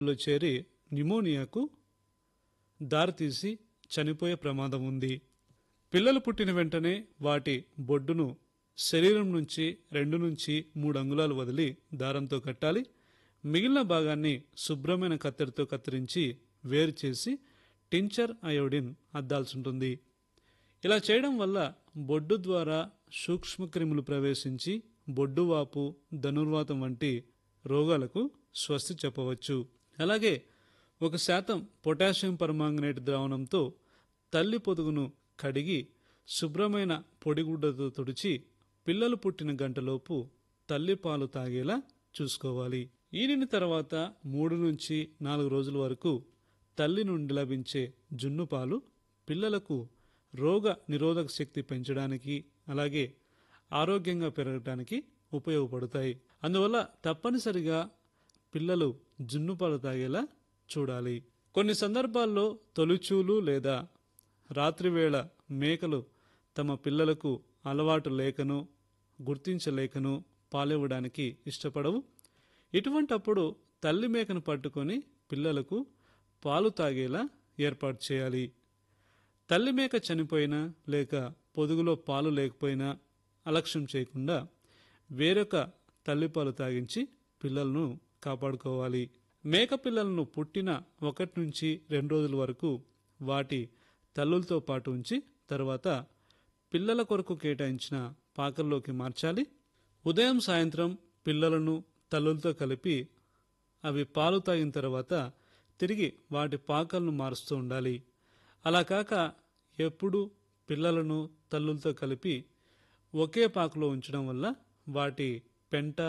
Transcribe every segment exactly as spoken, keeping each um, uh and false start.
లో చేరి న్యూమోనియాకు దారితీసి చనిపోయే ప్రమాదం ఉంది. పిల్లలు పుట్టిన వెంటనే వాటి బొడ్డును శరీరం నుంచి రెండు నుంచి మూడు అంగుళాలు వదిలి దారంతో కట్టాలి. మిగిలిన భాగాన్ని శుభ్రమైన కత్తెరతో కత్తిరించి వేరు చేసి టించర్ అయోడిన్ అద్దాల్సి ఉంటుంది. ఇలా చేయడం వల్ల బొడ్డు ద్వారా సూక్ష్మక్రిములు ప్రవేశించి బొడ్డువాపు, ధనుర్వాతం వంటి రోగాలకు స్వస్తి చెప్పవచ్చు. అలాగే ఒక శాతం పొటాషియం పర్మాంగనేట్ ద్రావణంతో తల్లి పొదుగును కడిగి శుభ్రమైన పొడిగుడ్డతో తుడిచి పిల్లలు పుట్టిన గంటలోపు తల్లి పాలు తాగేలా చూసుకోవాలి. ఈనిన తర్వాత మూడు నుంచి నాలుగు రోజుల వరకు తల్లి నుండి లభించే జున్ను పాలు పిల్లలకు రోగ నిరోధక శక్తి పెంచడానికి అలాగే ఆరోగ్యంగా పెరగడానికి ఉపయోగపడతాయి. అందువల్ల తప్పనిసరిగా పిల్లలు జున్ను పాలు తాగేలా చూడాలి. కొన్ని సందర్భాల్లో తొలిచూలు లేదా రాత్రివేళ మేకలు తమ పిల్లలకు అలవాటు లేకను గుర్తించలేకను పాలివ్వడానికి ఇష్టపడవు. ఇటువంటప్పుడు తల్లి మేకను పట్టుకొని పిల్లలకు పాలు తాగేలా ఏర్పాటు చేయాలి. తల్లి మేక చనిపోయినా లేక పొదుగులో పాలు లేకపోయినా అలక్ష్యం చేయకుండా వేరొక తల్లిపాలు తాగించి పిల్లలను కాపాడుకోవాలి. మేక పిల్లలను పుట్టిన ఒకటి నుంచి రెండు రోజుల వరకు వాటి తల్లులతో పాటు ఉంచి తర్వాత పిల్లల కొరకు కేటాయించిన పాకల్లోకి మార్చాలి. ఉదయం సాయంత్రం పిల్లలను తల్లులతో కలిపి అవి పాలు తాగిన తర్వాత తిరిగి వాటి పాకలను మారుస్తూ ఉండాలి. అలా కాక ఎప్పుడు పిల్లలను తల్లులతో కలిపి ఒకే పాకలో ఉంచడం వల్ల వాటి పెంట,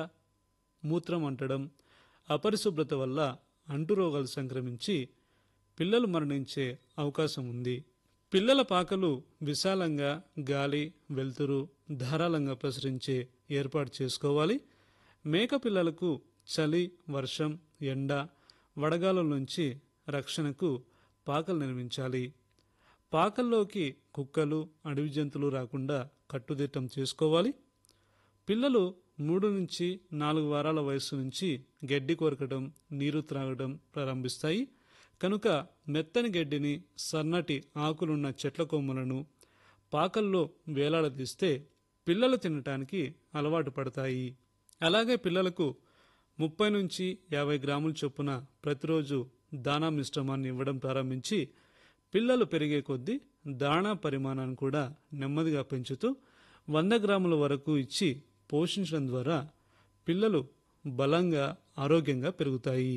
మూత్రం అంటడం, అపరిశుభ్రత వల్ల అంటురోగాలు సంక్రమించి పిల్లలు మరణించే అవకాశం ఉంది. పిల్లల పాకలు విశాలంగా గాలి, వెలుతురు ధారాళంగా ప్రసరించే ఏర్పాటు చేసుకోవాలి. మేక పిల్లలకు చలి, వర్షం, ఎండ, వడగాలుల నుంచి రక్షణకు పాకలు నిర్మించాలి. పాకల్లోకి కుక్కలు, అడవి జంతువులు రాకుండా కట్టుదిట్టం చేసుకోవాలి. పిల్లలు మూడు నుంచి నాలుగు వారాల వయసు నుంచి గడ్డి కొరకడం, నీరు త్రాగడం ప్రారంభిస్తాయి. కనుక మెత్తని గడ్డిని, సన్నటి ఆకులున్న చెట్ల కొమ్మలను పాకల్లో వేలాడదీస్తే పిల్లలు తినటానికి అలవాటు పడతాయి. అలాగే పిల్లలకు ముప్పై నుంచి యాభై గ్రాముల చొప్పున ప్రతిరోజు దాణా మిశ్రమాన్ని ఇవ్వడం ప్రారంభించి పిల్లలు పెరిగే కొద్దీ దాణా పరిమాణాన్ని కూడా నెమ్మదిగా పెంచుతూ వంద గ్రాముల వరకు ఇచ్చి పోషించడం ద్వారా పిల్లలు బలంగా, ఆరోగ్యంగా పెరుగుతాయి.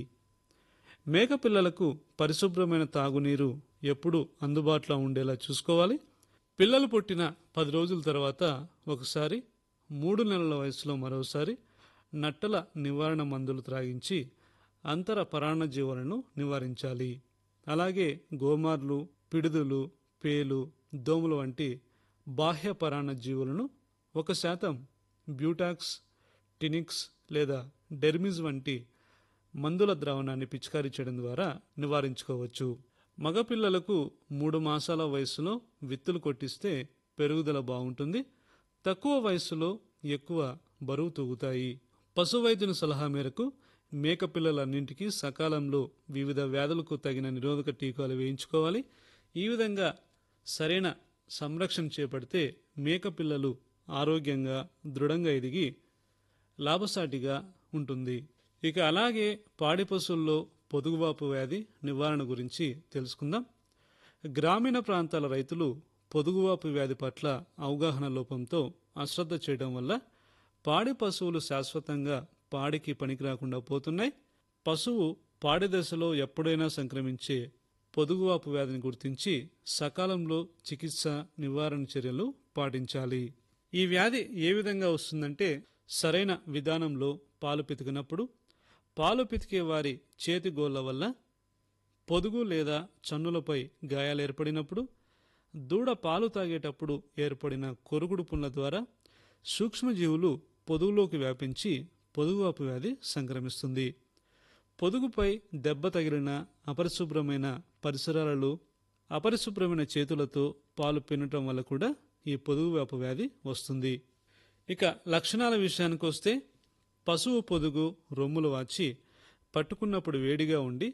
మేక పిల్లలకు పరిశుభ్రమైన తాగునీరు ఎప్పుడూ అందుబాటులో ఉండేలా చూసుకోవాలి. పిల్లలు పుట్టిన పది రోజుల తర్వాత ఒకసారి, మూడు నెలల వయసులో మరోసారి నట్టల నివారణ మందులు త్రాగించి అంతర పరాన్నజీవులను నివారించాలి. అలాగే గోమార్లు, పిడుదులు, పేలు, దోమలు వంటి బాహ్య పరాన్నజీవులను ఒక శాతం బ్యూటాక్స్, టినిక్స్ లేదా డెర్మిజ్ వంటి మందుల ద్రావణాన్ని పిచికారీ చేయడం ద్వారా నివారించుకోవచ్చు. మగపిల్లలకు మూడు మాసాల వయసులో విత్తులు కొట్టిస్తే పెరుగుదల బాగుంటుంది. తక్కువ వయసులో ఎక్కువ బరువు తూగుతాయి. పశు వైద్యుని సలహా మేరకు మేకపిల్లలన్నింటికీ సకాలంలో వివిధ వ్యాధులకు తగిన నిరోధక టీకాలు వేయించుకోవాలి. ఈ విధంగా సరైన సంరక్షణ చేపడితే మేకపిల్లలు ఆరోగ్యంగా, దృఢంగా ఎదిగి లాభసాటిగా ఉంటుంది. ఇక అలాగే పాడి పశువుల్లో పొదుగువాపు వ్యాధి నివారణ గురించి తెలుసుకుందాం. గ్రామీణ ప్రాంతాల రైతులు పొదుగువాపు వ్యాధి పట్ల అవగాహన లోపంతో అశ్రద్ధ చేయడం వల్ల పాడి పశువులు శాశ్వతంగా పాడికి పనికి రాకుండా పోతున్నాయి. పశువు పాడి దశలో ఎప్పుడైనా సంక్రమించే పొదుగువాపు వ్యాధిని గుర్తించి సకాలంలో చికిత్స, నివారణ చర్యలు పాటించాలి. ఈ వ్యాధి ఏ విధంగా వస్తుందంటే సరైన విధానంలో పాలు పితికినప్పుడు, పాలు పితికే వారి చేతి గోళ్ల వల్ల, పొదుగు లేదా చన్నులపై గాయాలు ఏర్పడినప్పుడు, దూడ పాలు తాగేటప్పుడు ఏర్పడిన కొరుగుడు పుండ్ల ద్వారా సూక్ష్మజీవులు పొదుగులోకి వ్యాపించి పొదుగువాపు వ్యాధి సంక్రమిస్తుంది. పొదుగుపై దెబ్బ తగిలిన అపరిశుభ్రమైన పరిసరాలలో అపరిశుభ్రమైన చేతులతో పాలు పిండటం వల్ల కూడా ఈ పొదుగువాపు వ్యాధి వస్తుంది. ఇక లక్షణాల విషయానికి వస్తే పశువు పొదుగు రొమ్ములు వాచి పట్టుకున్నప్పుడు వేడిగా ఉండి